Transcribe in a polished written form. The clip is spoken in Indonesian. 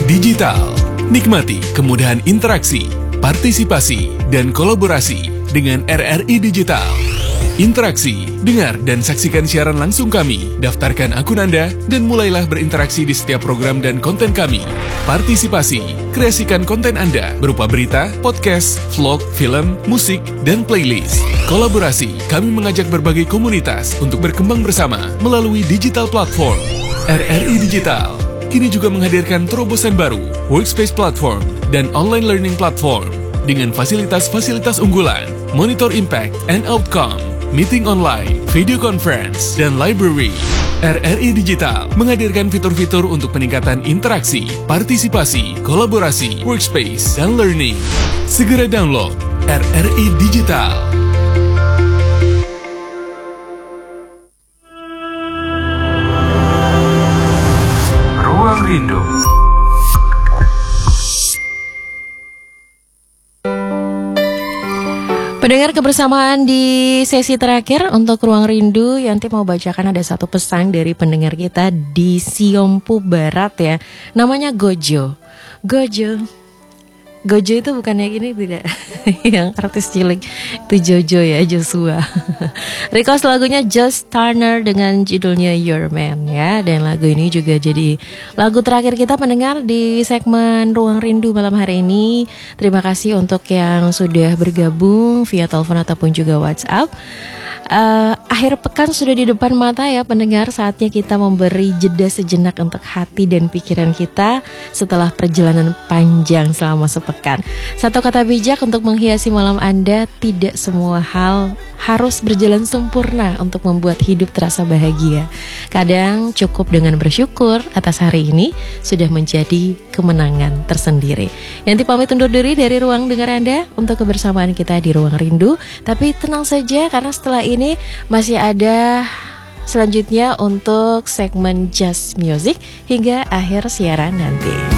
Digital. Nikmati kemudahan interaksi, partisipasi, dan kolaborasi dengan RRI Digital. Interaksi, dengar dan saksikan siaran langsung kami, daftarkan akun Anda, dan mulailah berinteraksi di setiap program dan konten kami. Partisipasi, kreasikan konten Anda berupa berita, podcast, vlog, film, musik, dan playlist. Kolaborasi, kami mengajak berbagai komunitas untuk berkembang bersama melalui digital platform. RRI Digital kini juga menghadirkan terobosan baru, workspace platform, dan online learning platform dengan fasilitas-fasilitas unggulan, monitor impact and outcome, meeting online, video conference, dan library. RRI Digital menghadirkan fitur-fitur untuk peningkatan interaksi, partisipasi, kolaborasi, workspace, dan learning. Segera download RRI Digital. Ruang Rindu. Pendengar, kebersamaan di sesi terakhir untuk Ruang Rindu. Yanti mau bacakan ada satu pesan dari pendengar kita di Siompu Barat ya. Namanya Gojo. Gojo itu bukannya gini tidak? Yang artis cilik itu Jojo ya, Joshua. Request lagunya Josh Turner dengan judulnya Your Man ya. Dan lagu ini juga jadi lagu terakhir kita pendengar di segmen Ruang Rindu malam hari ini. Terima kasih untuk yang sudah bergabung via telepon ataupun juga WhatsApp. Akhir pekan sudah di depan mata ya pendengar. Saatnya kita memberi jeda sejenak untuk hati dan pikiran kita setelah perjalanan panjang selama sepekan. Satu kata bijak untuk menghiasi malam Anda: tidak semua hal harus berjalan sempurna untuk membuat hidup terasa bahagia. Kadang cukup dengan bersyukur atas hari ini sudah menjadi kemenangan tersendiri. Yanti pamit undur diri dari ruang dengar Anda untuk kebersamaan kita di Ruang Rindu. Tapi tenang saja karena setelah ini masih ada selanjutnya untuk segmen Just Music hingga akhir siaran nanti.